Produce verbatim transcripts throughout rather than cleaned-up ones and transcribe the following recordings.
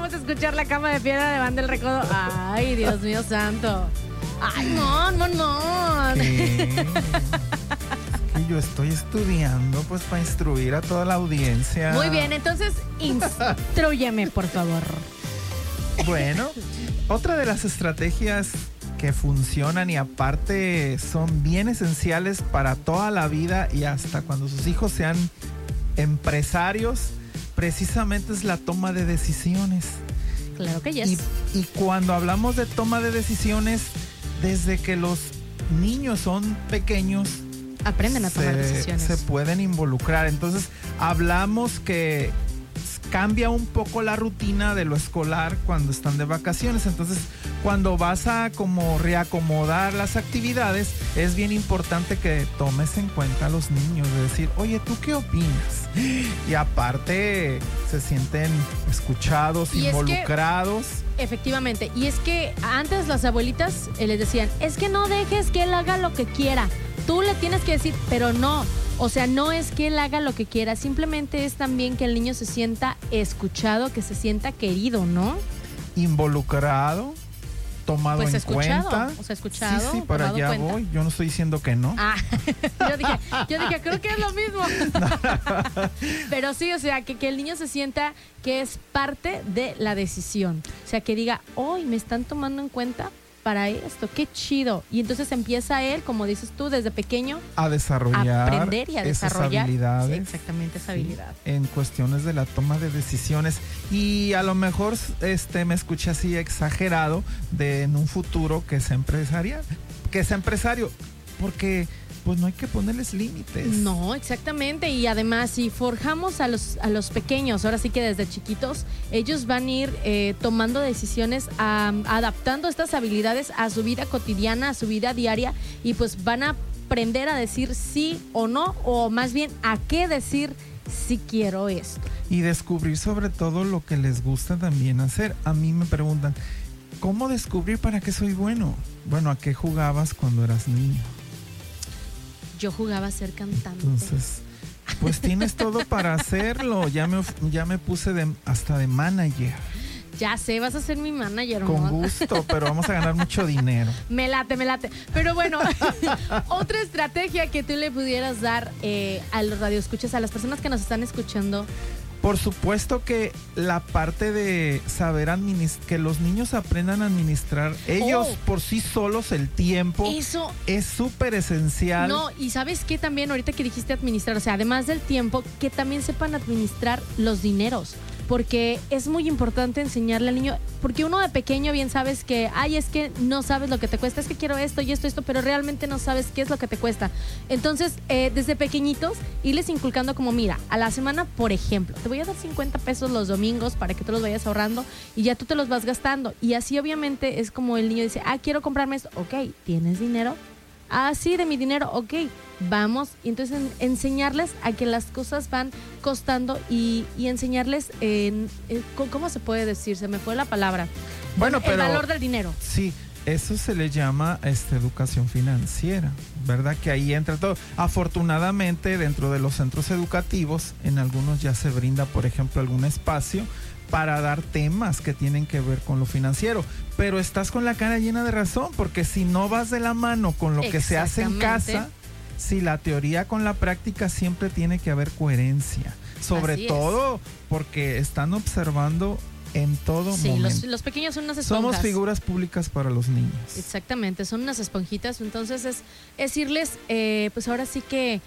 vamos a escuchar La Cama de Piedra de Banda El Recodo. Ay, Dios mío santo. Ay, no, no, no. ¿Qué? Que yo estoy estudiando pues para instruir a toda la audiencia. Muy bien, entonces instrúyeme, por favor. Bueno, otra de las estrategias que funcionan y aparte son bien esenciales para toda la vida y hasta cuando sus hijos sean empresarios, precisamente es la toma de decisiones. Claro que yes. Y, y cuando hablamos de toma de decisiones, desde que los niños son pequeños, aprenden a tomar se, decisiones. Se pueden involucrar. Entonces, hablamos que cambia un poco la rutina de lo escolar cuando están de vacaciones. Entonces, cuando vas a como reacomodar las actividades, es bien importante que tomes en cuenta a los niños, de decir, oye, ¿tú qué opinas? Y aparte, se sienten escuchados, y involucrados. Es que, efectivamente, y es que antes las abuelitas eh, les decían, es que no dejes que él haga lo que quiera. Tú le tienes que decir, pero no. O sea, no es que él haga lo que quiera, simplemente es también que el niño se sienta escuchado, que se sienta querido, ¿no? Involucrado, tomado pues en escuchado, cuenta. O sea, escuchado, Sí, sí, para allá cuenta. voy. Yo no estoy diciendo que no. Ah, yo dije, yo dije, creo que es lo mismo. Pero sí, o sea, que, que el niño se sienta que es parte de la decisión. O sea, que diga, hoy me están tomando en cuenta para esto, qué chido. Y entonces empieza él, como dices tú, desde pequeño a desarrollar, a aprender y a esas desarrollar habilidades, sí, exactamente esa sí, habilidad en cuestiones de la toma de decisiones. Y a lo mejor este me escuché así exagerado de en un futuro que sea empresarial, que sea empresario, porque pues no hay que ponerles límites. No, exactamente. Y además, si forjamos a los, a los pequeños, ahora sí que desde chiquitos, ellos van a ir eh, tomando decisiones, um, adaptando estas habilidades a su vida cotidiana, a su vida diaria, y pues van a aprender a decir sí o no, o más bien a qué decir si quiero esto. Y descubrir sobre todo lo que les gusta también hacer. A mí me preguntan, ¿cómo descubrir para qué soy bueno? Bueno, ¿a qué jugabas cuando eras niño? Yo jugaba a ser cantante. Entonces, pues tienes todo para hacerlo. Ya me, ya me puse de, hasta de manager. Ya sé, vas a ser mi manager. Con ¿no? gusto, pero vamos a ganar mucho dinero. Me late, me late. Pero bueno, otra estrategia que tú le pudieras dar eh, a los radioescuchas, a las personas que nos están escuchando. Por supuesto que la parte de saber administrar, que los niños aprendan a administrar ellos oh, por sí solos el tiempo. Eso es súper esencial. No, y ¿sabes qué también ahorita que dijiste administrar? O sea, además del tiempo, que también sepan administrar los dineros. Porque es muy importante enseñarle al niño, porque uno de pequeño bien sabes que, ay, es que no sabes lo que te cuesta, es que quiero esto y esto, esto, pero realmente no sabes qué es lo que te cuesta. Entonces, eh, desde pequeñitos, irles inculcando como, mira, a la semana, por ejemplo, te voy a dar cincuenta pesos los domingos para que tú los vayas ahorrando y ya tú te los vas gastando. Y así obviamente es como el niño dice, ah, quiero comprarme esto, ok, ¿tienes dinero? Ah, sí, de mi dinero, ok, vamos. Y entonces en, enseñarles a que las cosas van costando y, y enseñarles, en, en, ¿cómo se puede decir? Se me fue la palabra. Bueno, pero, el valor del dinero. Sí, eso se le llama este, educación financiera, ¿verdad? Que ahí entra todo. Afortunadamente, dentro de los centros educativos, en algunos ya se brinda, por ejemplo, algún espacio para dar temas que tienen que ver con lo financiero. Pero estás con la cara llena de razón, porque si no vas de la mano con lo que se hace en casa, si la teoría con la práctica, siempre tiene que haber coherencia. Sobre Así todo es. porque están observando en todo sí, momento. Los, los pequeños son unas esponjas. Somos figuras públicas para los niños. Exactamente, son unas esponjitas. Entonces es, es irles, eh, pues ahora sí que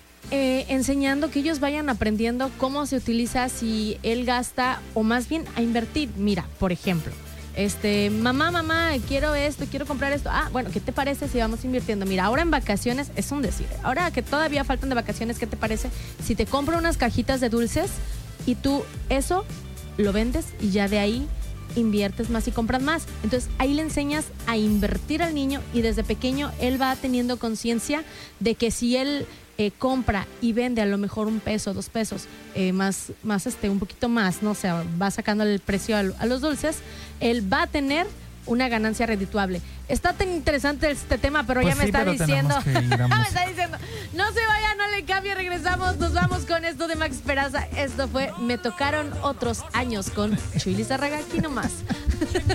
Eh, enseñando que ellos vayan aprendiendo cómo se utiliza, si él gasta o más bien a invertir. Mira, por ejemplo, este, mamá, mamá, quiero esto, quiero comprar esto. Ah, bueno, ¿qué te parece si vamos invirtiendo? Mira, ahora en vacaciones, es un decir, ahora que todavía faltan de vacaciones, ¿qué te parece si te compro unas cajitas de dulces y tú eso lo vendes y ya de ahí inviertes más y compras más? Entonces ahí le enseñas a invertir al niño y desde pequeño él va teniendo conciencia de que si él Eh, compra y vende a lo mejor un peso, dos pesos, eh, más, más este, un poquito más, no sé, va sacando el precio a, a los dulces, él va a tener una ganancia redituable. Está tan interesante este tema, pero Pues ya me sí, está pero diciendo, tenemos que ir a me música. está diciendo, no se vaya, no le cambie, regresamos, nos vamos con esto de Max Peraza. Esto fue Me Tocaron Otros Años con Chuy Lizárraga, aquí nomás.